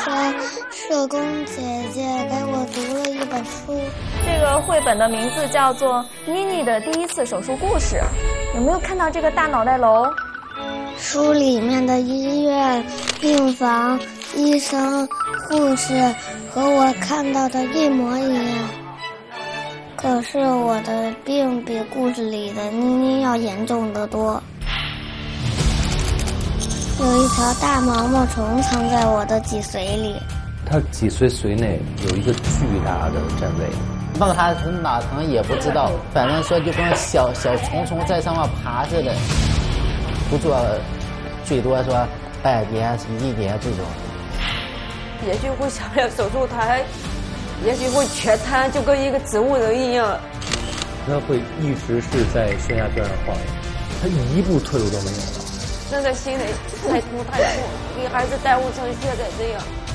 天，社工姐姐给我读了一本书。 这个绘本的名字叫做《妮妮的第一次手术故事》。有没有看到这个大脑袋楼？ 书里面的医院、病房、医生、护士和我看到的一模一样。可是我的病比故事里的妮妮要严重得多。有一条大毛毛虫藏在我的脊髓里。 它脊髓髓内有一个巨大的占位。 问他从哪层也不知道，反正说就跟小虫虫在上面爬似的。不做，最多说半年、1年这种。 也许会下不了手术台，也许会全瘫，就跟一个植物人一样。 他会一直是在悬崖边上晃悠，他一步退路都没有了。 真的心里太痛太痛，给孩子耽误成现在这样。